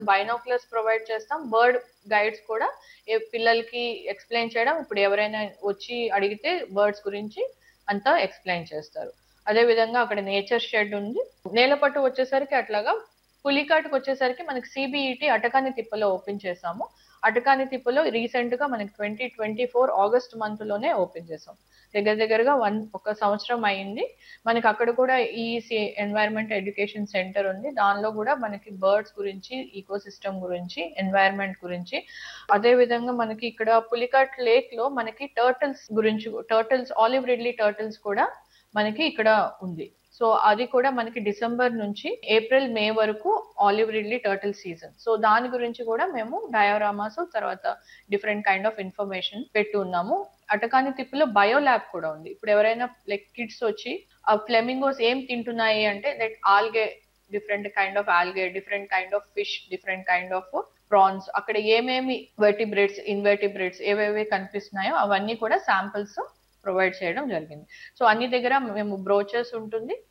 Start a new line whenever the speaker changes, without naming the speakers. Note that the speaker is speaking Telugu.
బైనోక్యులర్స్ ప్రొవైడ్ చేస్తాం. బర్డ్ గైడ్స్ కూడా పిల్లలకి ఎక్స్ప్లెయిన్ చేయడం, ఇప్పుడు ఎవరైనా వచ్చి అడిగితే బర్డ్స్ గురించి అంతా ఎక్స్ప్లెయిన్ చేస్తారు. అదే విధంగా అక్కడ నేచర్ షెడ్ ఉంది. నేలపట్టు వచ్చేసరికి అట్లాగా. పులికాట్కి వచ్చేసరికి మనకి సిబిఈటి అటకాని తిప్పలో ఓపెన్ చేసాము. అటకాని తిప్పలో రీసెంట్ గా మనకి 2024 ఆగస్ట్ మంత్ లోనే ఓపెన్ చేసాం. దగ్గరగా ఒక సంవత్సరం అయింది. మనకి అక్కడ కూడా ఈఈసి ఎన్వైరన్మెంట్ ఎడ్యుకేషన్ సెంటర్ ఉంది. దానిలో కూడా మనకి బర్డ్స్ గురించి, ఈకో సిస్టమ్ గురించి, ఎన్వైరన్మెంట్ గురించి, అదే విధంగా మనకి ఇక్కడ పులికాట్ లేక్ లో మనకి టర్టిల్స్ ఆలివ్ రిడ్లీ టర్టిల్స్ కూడా మనకి ఇక్కడ ఉంది. సో అది కూడా మనకి డిసెంబర్ నుంచి ఏప్రిల్ మే వరకు olive Ridley turtle season. So దాని గురించి కూడా మేము డయోరామాస్ తర్వాత డిఫరెంట్ కైండ్ ఆఫ్ ఇన్ఫర్మేషన్ పెట్టి ఉన్నాము. అటకాని తిప్పులో బయో ల్యాబ్ కూడా ఉంది. ఇప్పుడు ఎవరైనా లైక్ కిడ్స్ వచ్చి ఆ ఫ్లెమింగోస్ ఏం తింటున్నాయి అంటే like algae, different kind of algae, different kind of fish, different kind of prawns, అక్కడ ఏమేమి వెర్టిబ్రేట్స్, ఇన్వెర్టిబ్రేట్స్ ఏవేవి కనిపిస్తున్నాయో అవన్నీ కూడా శాంపిల్స్ ప్రొవైడ్ చేయడం జరిగింది. సో అన్ని దగ్గర మేము బ్రోచర్స్ ఉంటుంది,